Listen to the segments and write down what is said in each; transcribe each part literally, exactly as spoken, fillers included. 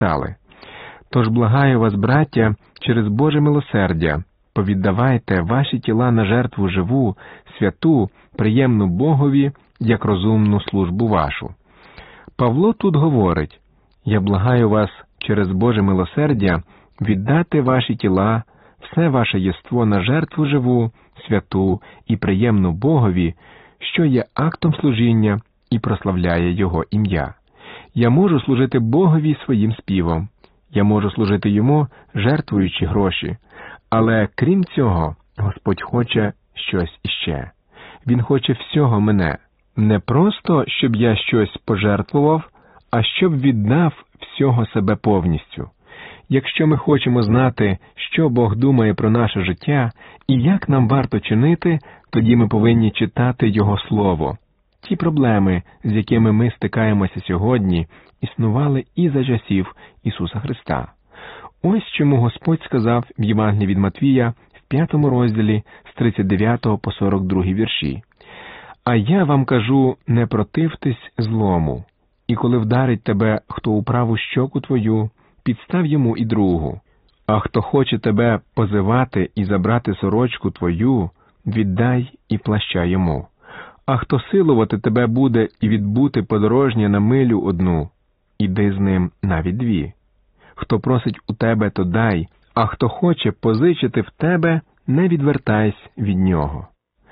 стали. Тож благаю вас, браття, через Боже милосердя, повіддавайте ваші тіла на жертву живу, святу, приємну Богові, як розумну службу вашу. Павло тут говорить: «Я благаю вас через Боже милосердя віддати ваші тіла, все ваше єство на жертву живу, святу і приємну Богові, що є актом служіння і прославляє Його ім'я. Я можу служити Богові своїм співом, я можу служити Йому, жертвуючи гроші, але крім цього, Господь хоче щось іще. Він хоче всього мене. Не просто, щоб я щось пожертвував, а щоб віддав всього себе повністю. Якщо ми хочемо знати, що Бог думає про наше життя і як нам варто чинити, тоді ми повинні читати Його Слово. Ті проблеми, з якими ми стикаємося сьогодні, існували і за часів Ісуса Христа. Ось чому Господь сказав в Євангелії від Матвія в п'ятому розділі з тридцять дев'ятого по сорок другий вірші. «А я вам кажу, не противтесь злому, і коли вдарить тебе хто у праву щоку твою, підстав йому і другу. А хто хоче тебе позивати і забрати сорочку твою, віддай і плаща йому. А хто силувати тебе буде і відбути подорожнє на милю одну, іди з ним навіть дві. Хто просить у тебе, то дай, а хто хоче позичити в тебе, не відвертайся від нього».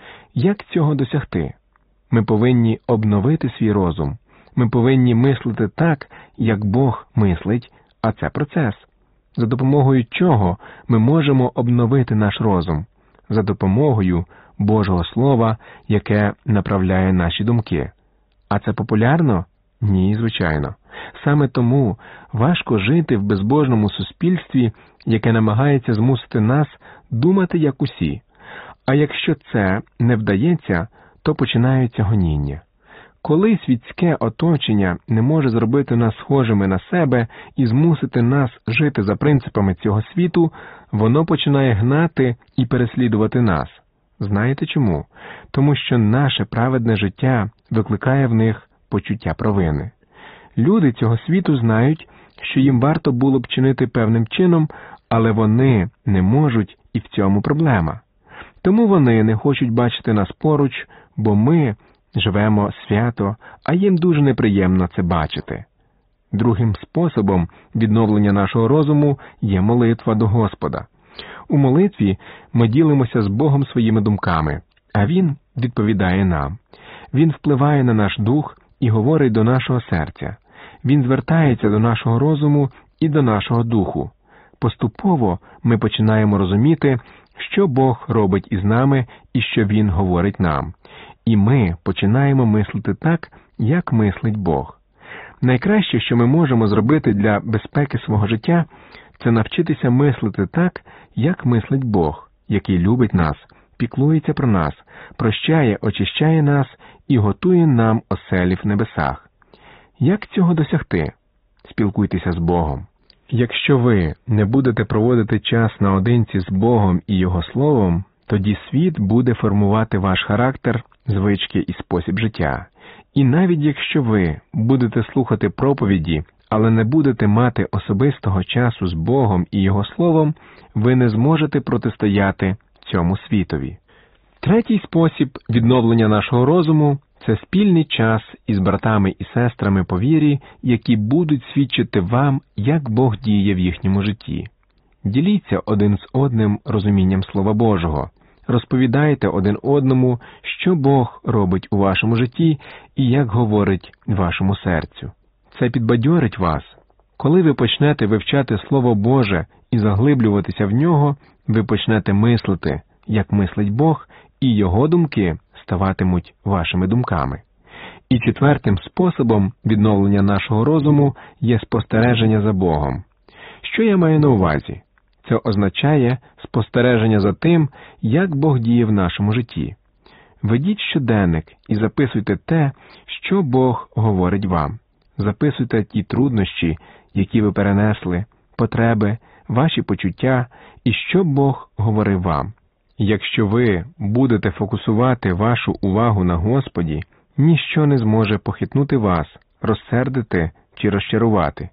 Як цього досягти? Ми повинні обновити свій розум. Ми повинні мислити так, як Бог мислить, а це процес. За допомогою чого ми можемо обновити наш розум? За допомогою Божого Слова, яке направляє наші думки. А це популярно? Ні, звичайно. Саме тому важко жити в безбожному суспільстві, яке намагається змусити нас думати як усі. А якщо це не вдається, то починаються гоніння. Коли світське оточення не може зробити нас схожими на себе і змусити нас жити за принципами цього світу, воно починає гнати і переслідувати нас. Знаєте чому? Тому що наше праведне життя викликає в них почуття провини. Люди цього світу знають, що їм варто було б чинити певним чином, але вони не можуть, і в цьому проблема. Тому вони не хочуть бачити нас поруч, бо ми живемо свято, а їм дуже неприємно це бачити. Другим способом відновлення нашого розуму є молитва до Господа. У молитві ми ділимося з Богом своїми думками, а Він відповідає нам. Він впливає на наш дух і говорить до нашого серця. Він звертається до нашого розуму і до нашого духу. Поступово ми починаємо розуміти, що Бог робить із нами і що Він говорить нам. І ми починаємо мислити так, як мислить Бог. Найкраще, що ми можемо зробити для безпеки свого життя, це навчитися мислити так, як мислить Бог, який любить нас, піклується про нас, прощає, очищає нас і готує нам оселі в небесах. Як цього досягти? Спілкуйтеся з Богом. Якщо ви не будете проводити час наодинці з Богом і Його Словом, тоді світ буде формувати ваш характер, звички і спосіб життя. І навіть якщо ви будете слухати проповіді, але не будете мати особистого часу з Богом і Його Словом, ви не зможете протистояти цьому світові. Третій спосіб відновлення нашого розуму – це спільний час із братами і сестрами по вірі, які будуть свідчити вам, як Бог діє в їхньому житті. Діліться один з одним розумінням Слова Божого. Розповідайте один одному, що Бог робить у вашому житті і як говорить вашому серцю. Це підбадьорить вас. Коли ви почнете вивчати Слово Боже і заглиблюватися в нього, ви почнете мислити, як мислить Бог, і Його думки ставатимуть вашими думками. І четвертим способом відновлення нашого розуму є спостереження за Богом. Що я маю на увазі? Це означає спостереження за тим, як Бог діє в нашому житті. Ведіть щоденник і записуйте те, що Бог говорить вам. Записуйте ті труднощі, які ви перенесли, потреби, ваші почуття і що Бог говорив вам. Якщо ви будете фокусувати вашу увагу на Господі, ніщо не зможе похитнути вас, розсердити чи розчарувати.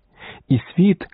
і світ